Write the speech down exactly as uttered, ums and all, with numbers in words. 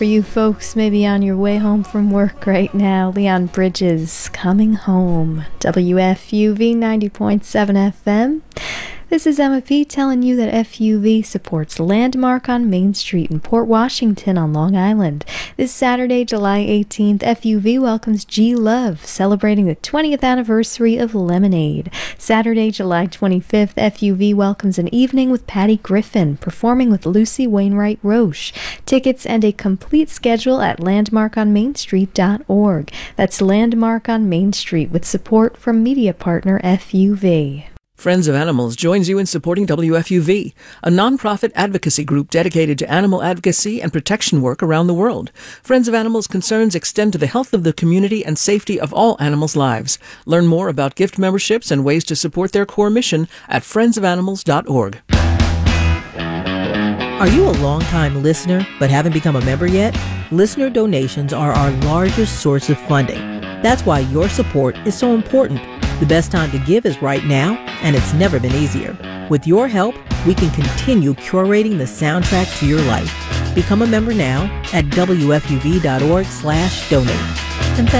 For you folks maybe on your way home from work right now, Leon Bridges, Coming Home. W F U V ninety point seven F M. This is Emma P telling you that F U V supports Landmark on Main Street in Port Washington on Long Island. This Saturday, July eighteenth, F U V welcomes G Love, celebrating the twentieth anniversary of Lemonade. Saturday, July twenty-fifth, F U V welcomes an evening with Patty Griffin, performing with Lucy Wainwright Roche. Tickets and a complete schedule at landmark on main street dot org. That's Landmark on Main Street, with support from media partner F U V. Friends of Animals joins you in supporting W F U V, a nonprofit advocacy group dedicated to animal advocacy and protection work around the world. Friends of Animals concerns extend to the health of the community and safety of all animals' lives. Learn more about gift memberships and ways to support their core mission at friends of animals dot org. Are you a long-time listener but haven't become a member yet? Listener donations are our largest source of funding. That's why your support is so important. The best time to give is right now, and it's never been easier. With your help, we can continue curating the soundtrack to your life. Become a member now at W F U V dot org slash donate. And thank